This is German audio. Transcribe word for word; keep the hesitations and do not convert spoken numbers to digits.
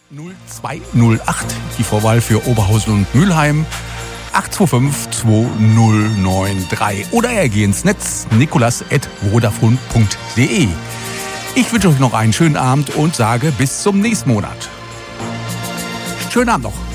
null zwei null acht, die Vorwahl für Oberhausen und Mülheim, acht zwei fünf zwei null neun drei. Oder er geht ins Netz, nikolas at vodafone punkt de. Ich wünsche euch noch einen schönen Abend und sage bis zum nächsten Monat. Schönen Abend noch.